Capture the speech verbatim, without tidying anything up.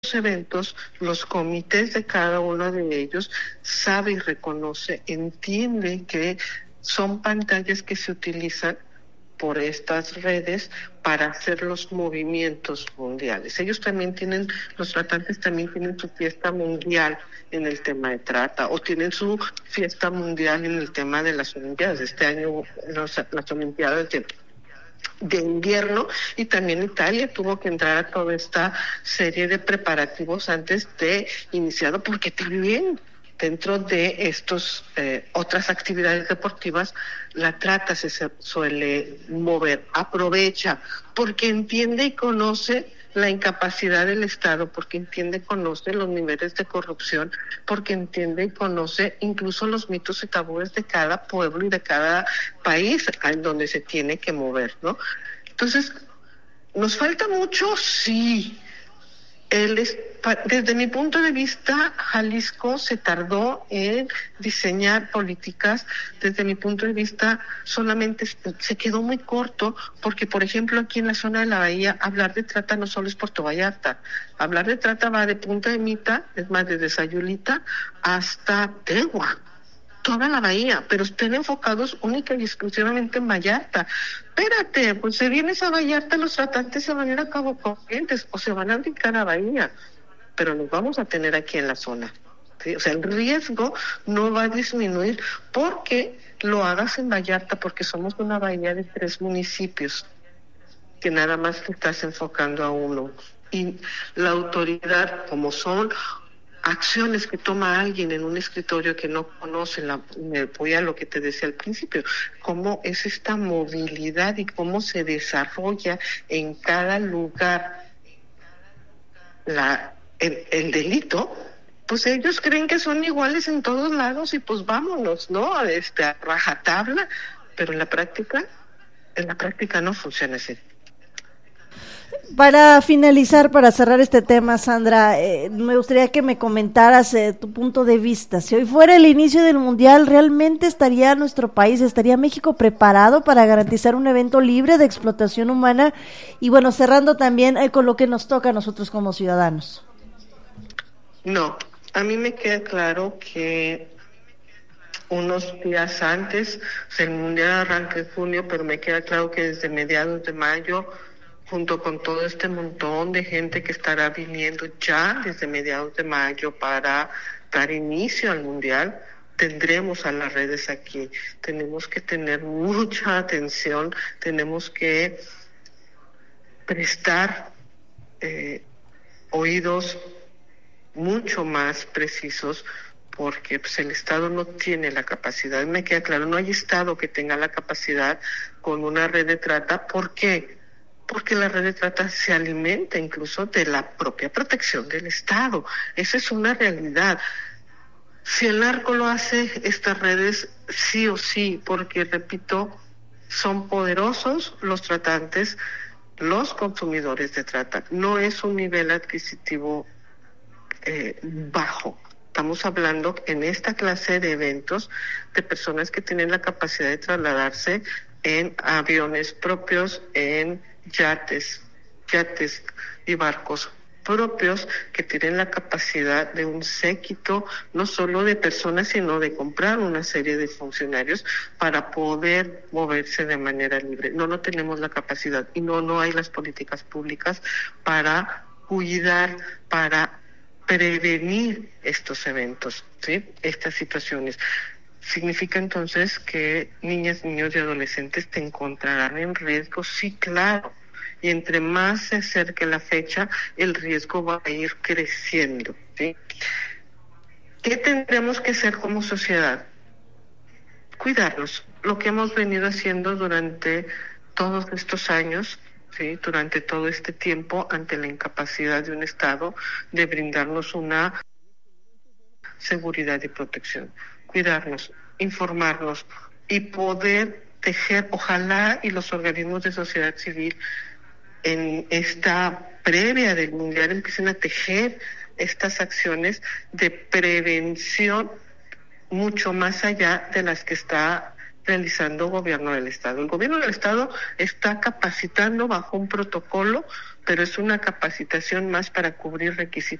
eventos, los comités de cada uno de ellos sabe y reconoce, entiende que son pantallas que se utilizan por estas redes para hacer los movimientos mundiales. Ellos también tienen, los tratantes también tienen su fiesta mundial en el tema de trata, o tienen su fiesta mundial en el tema de las Olimpiadas. Este año los, las Olimpiadas de, de invierno, y también Italia tuvo que entrar a toda esta serie de preparativos antes de iniciado, porque también dentro de estos eh, otras actividades deportivas, la trata se suele mover, aprovecha, porque entiende y conoce la incapacidad del Estado, porque entiende y conoce los niveles de corrupción, porque entiende y conoce incluso los mitos y tabúes de cada pueblo y de cada país en donde se tiene que mover, ¿no? Entonces, ¿nos falta mucho? Sí. El, desde mi punto de vista, Jalisco se tardó en diseñar políticas. Desde mi punto de vista, solamente se quedó muy corto, porque, por ejemplo, aquí en la zona de la Bahía, hablar de trata no solo es Puerto Vallarta. Hablar de trata va de Punta de Mita, es más, desde Sayulita hasta Tegua, toda la bahía, pero estén enfocados única y exclusivamente en Vallarta. Espérate, pues se vienes a Vallarta, los tratantes se van a ir a Cabo Corrientes o se van a brincar a Bahía, pero los vamos a tener aquí en la zona, ¿sí? O sea, el riesgo no va a disminuir porque lo hagas en Vallarta, porque somos una bahía de tres municipios, que nada más te estás enfocando a uno. Y la autoridad, como son acciones que toma alguien en un escritorio que no conoce, la, me voy a lo que te decía al principio, cómo es esta movilidad y cómo se desarrolla en cada lugar la, el, el delito, pues ellos creen que son iguales en todos lados y pues vámonos, ¿no? Este, a rajatabla, pero en la práctica, en la práctica no funciona así. Para finalizar, para cerrar este tema, Sandra, eh, me gustaría que me comentaras eh, tu punto de vista. Si hoy fuera el inicio del Mundial, ¿realmente estaría nuestro país, estaría México preparado para garantizar un evento libre de explotación humana? Y bueno, cerrando también eh, con lo que nos toca a nosotros como ciudadanos. No, a mí me queda claro que unos días antes, o sea, el Mundial arranca en junio, pero me queda claro que desde mediados de mayo, junto con todo este montón de gente que estará viniendo ya desde mediados de mayo para dar inicio al Mundial, tendremos a las redes aquí. Tenemos que tener mucha atención, tenemos que prestar eh, oídos mucho más precisos, porque pues, el Estado no tiene la capacidad. Me queda claro, no hay Estado que tenga la capacidad con una red de trata. ¿Por qué? Porque la red de trata se alimenta incluso de la propia protección del Estado. Esa es una realidad. Si el narco lo hace, estas redes sí o sí, porque, repito, son poderosos los tratantes, los consumidores de trata. No es un nivel adquisitivo eh, bajo. Estamos hablando en esta clase de eventos de personas que tienen la capacidad de trasladarse en aviones propios, en yates, yates y barcos propios, que tienen la capacidad de un séquito, no solo de personas, sino de comprar una serie de funcionarios para poder moverse de manera libre. No, no tenemos la capacidad y no, no hay las políticas públicas para cuidar, para prevenir estos eventos, ¿sí? Estas situaciones. ¿Significa entonces que niñas, niños y adolescentes te encontrarán en riesgo? Sí, claro. Y entre más se acerque la fecha, el riesgo va a ir creciendo, ¿sí? ¿Qué tendremos que hacer como sociedad? Cuidarnos. Lo que hemos venido haciendo durante todos estos años, ¿sí? Durante todo este tiempo, ante la incapacidad de un Estado de brindarnos una seguridad y protección. Cuidarnos, informarnos y poder tejer, ojalá y los organismos de sociedad civil en esta previa del Mundial empiecen a tejer estas acciones de prevención mucho más allá de las que está realizando el gobierno del Estado. El gobierno del Estado está capacitando bajo un protocolo pero es una capacitación más para cubrir requisitos